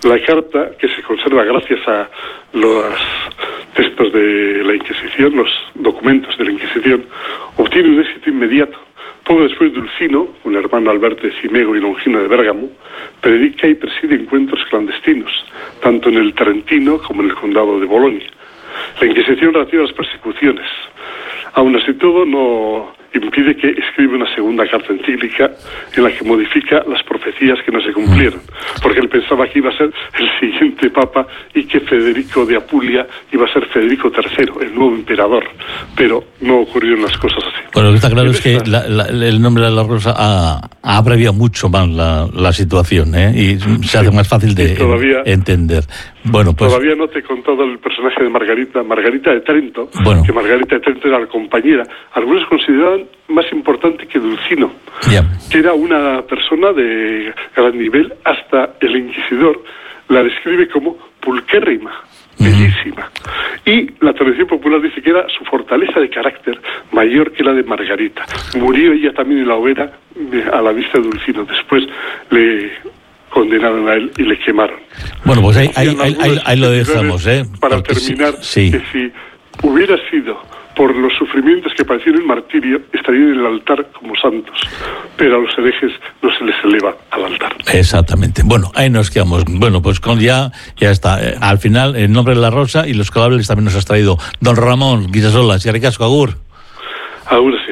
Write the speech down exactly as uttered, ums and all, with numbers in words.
La carta, que se conserva gracias a los textos de la Inquisición, los documentos de la Inquisición, obtiene un éxito inmediato. Poco después, Dulcino, un hermano Alberto de Cimego y Longino de Bérgamo, predica y preside encuentros clandestinos, tanto en el Trentino como en el condado de Bolonia. La Inquisición reactiva las persecuciones. Aún así todo, no impide que escriba una segunda carta encíclica en la que modifica las profecías que no se cumplieron, porque él pensaba que iba a ser el siguiente papa y que Federico de Apulia iba a ser Federico tercero, el nuevo emperador, pero no ocurrieron las cosas así. Bueno, lo que está claro es que la, la, el nombre de la rosa ha, ha abreviado mucho más la, la situación, ¿eh? Y se hace más fácil de todavía, en, entender. Bueno, pues todavía no te he contado el personaje de Margarita, Margarita de Trento, bueno. que Margarita de Trento era la compañera. Algunos consideraban más importante que Dulcino, yeah. que era una persona de gran nivel. Hasta el inquisidor la describe como pulquérrima, bellísima. Uh-huh. Y la tradición popular dice que era su fortaleza de carácter mayor que la de Margarita. Murió ella también en la hoguera a la vista de Dulcino. Después le condenaron a él y le quemaron. Bueno, pues ahí, ahí, ahí, ahí, ahí lo dejamos, ¿eh? Para Porque terminar, sí, sí. que si hubiera sido por los sufrimientos que padecieron el martirio, estarían en el altar como santos, pero a los herejes no se les eleva al altar. Exactamente. Bueno, ahí nos quedamos. Bueno, pues con ya, ya está. Eh, al final, el nombre de la rosa y los cables también nos has traído don Ramón Guisasola, y Ricasco, agur. Agur.